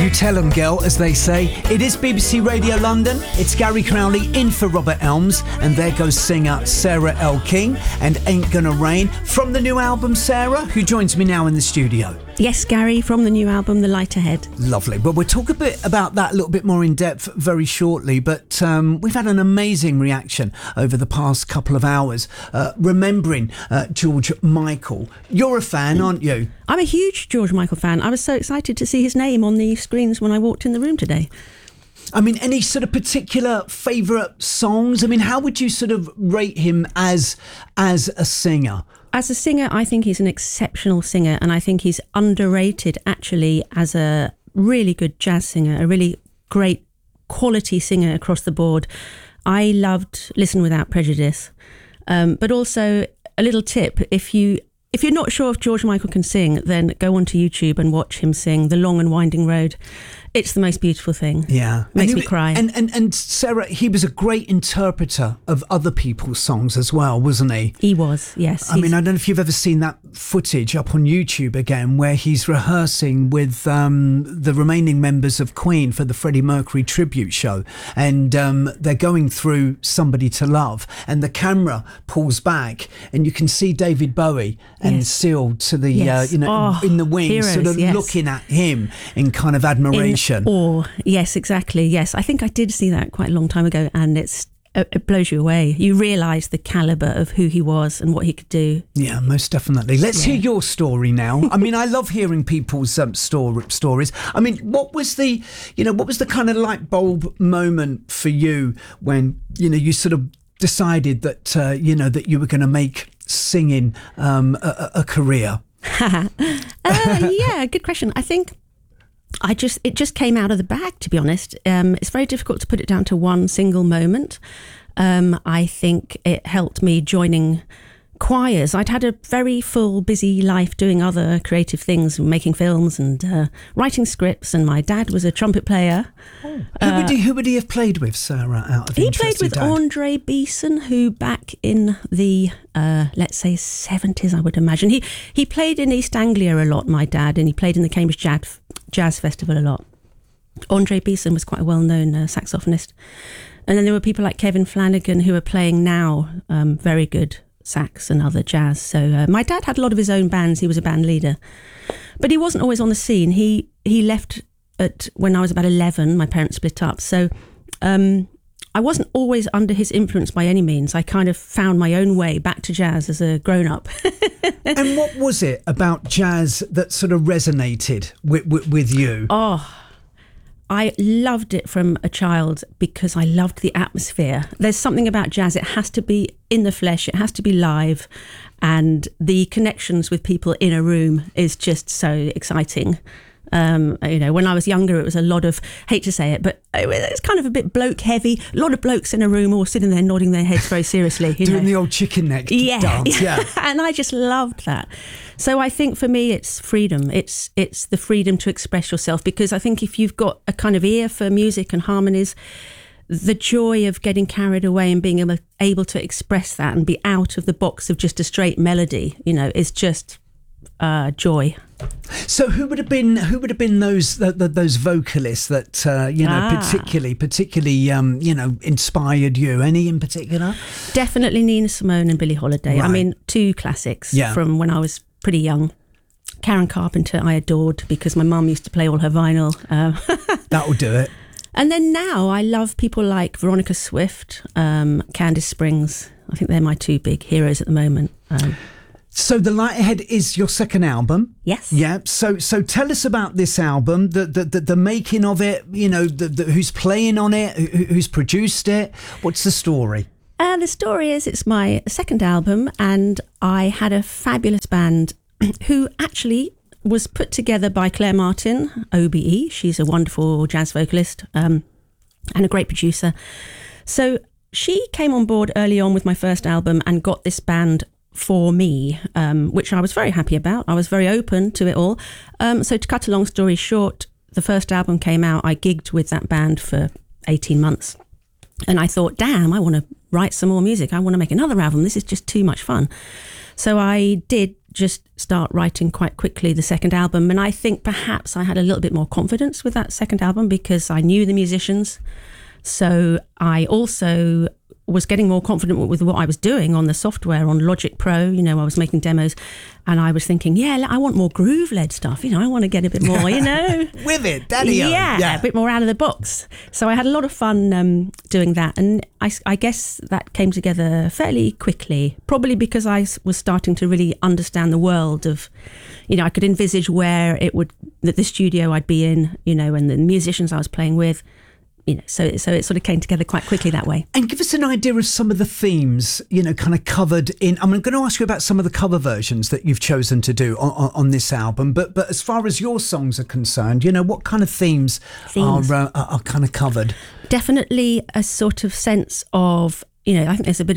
You tell 'em, girl, as they say. It is BBC Radio London. It's Gary Crowley in for Robert Elms, and there goes singer Sarah L. King and Ain't Gonna Rain from the new album. Sarah, who joins me now in the studio. Yes, Gary, from the new album, The Light Ahead. Lovely. Well, we'll talk a bit about that a little bit more in depth very shortly, but we've had an amazing reaction over the past couple of hours, remembering George Michael. You're a fan, aren't you? I'm a huge George Michael fan. I was so excited to see his name on the screens when I walked in the room today. I mean, any sort of particular favourite songs? I mean, how would you sort of rate him as a singer? As a singer, I think he's an exceptional singer, and I think he's underrated actually as a really good jazz singer, a really great quality singer across the board. I loved Listen Without Prejudice, but also a little tip, if you're not sure if George Michael can sing, then go onto YouTube and watch him sing The Long and Winding Road. It's the most beautiful thing. Yeah. Makes me cry. And Sarah, he was a great interpreter of other people's songs as well, wasn't he? He was, yes. I mean, I don't know if you've ever seen that footage up on YouTube again, where he's rehearsing with the remaining members of Queen for the Freddie Mercury tribute show. And they're going through Somebody to Love, and the camera pulls back and you can see David Bowie and Seal to the, in the wings, heroes, sort of looking at him in kind of admiration. Yes, exactly. Yes, I think I did see that quite a long time ago, and it blows you away. You realise the calibre of who he was and what he could do. Yeah, most definitely. Let's hear your story now. I mean, I love hearing people's stories. I mean, what was the kind of light bulb moment for you when you sort of decided that that you were going to make singing a career? Yeah, good question. I think it just came out of the bag, to be honest. It's very difficult to put it down to one single moment. I think it helped me joining choirs. I'd had a very full, busy life doing other creative things, making films and writing scripts, and my dad was a trumpet player. Who would he have played with, Sarah, out of interest? He played with Andre Beeson, who back in the, let's say, 70s, I would imagine. He played in East Anglia a lot, my dad, and he played in the Cambridge Jazz Festival a lot. Andre Beeson was quite a well-known saxophonist. And then there were people like Kevin Flanagan, who are playing now, very good sax and other jazz. So my dad had a lot of his own bands. He was a band leader, but he wasn't always on the scene. He left when I was about 11. My parents split up, so I wasn't always under his influence by any means. I kind of found my own way back to jazz as a grown-up. And what was it about jazz that sort of resonated with you? I loved it from a child because I loved the atmosphere. There's something about jazz. It has to be in the flesh. It has to be live. And the connections with people in a room is just so exciting. When I was younger, it was a lot of, hate to say it, but it's kind of a bit bloke heavy. A lot of blokes in a room all sitting there nodding their heads very seriously. Doing the old chicken neck dance. Yeah. And I just loved that. So I think for me, it's freedom. It's the freedom to express yourself, because I think if you've got a kind of ear for music and harmonies, the joy of getting carried away and being able to express that and be out of the box of just a straight melody, is just joy. So who would have been those vocalists that particularly inspired you? Any in particular? Definitely Nina Simone and Billie Holiday. Right. I mean, two classics from when I was pretty young. Karen Carpenter I adored because my mum used to play all her vinyl. That'll do it. And then now I love people like Veronica Swift, Candice Springs. I think they're my two big heroes at the moment. So The Light Ahead is your second album. Yes. Yeah. So tell us about this album, the making of it, who's playing on it, who's produced it. What's the story? The story is it's my second album, and I had a fabulous band who actually was put together by Claire Martin, OBE. She's a wonderful jazz vocalist and a great producer. So she came on board early on with my first album and got this band for me, which I was very happy about. I was very open to it all. So to cut a long story short, the first album came out. I gigged with that band for 18 months. And I thought, damn, I want to write some more music. I want to make another album. This is just too much fun. So I did just start writing quite quickly the second album. And I think perhaps I had a little bit more confidence with that second album because I knew the musicians. So I also was getting more confident with what I was doing on the software, on Logic Pro. I was making demos and I was thinking, I want more groove-led stuff. I want to get a bit more, With it, daddy-o. Yeah, a bit more out of the box. So I had a lot of fun doing that. And I guess that came together fairly quickly, probably because I was starting to really understand the world of, I could envisage where the studio I'd be in, and the musicians I was playing with. So it sort of came together quite quickly that way. And give us an idea of some of the themes, kind of covered in. I'm going to ask you about some of the cover versions that you've chosen to do on this album. But as far as your songs are concerned, what kind of themes. Are kind of covered? Definitely a sort of sense of, I think there's a bit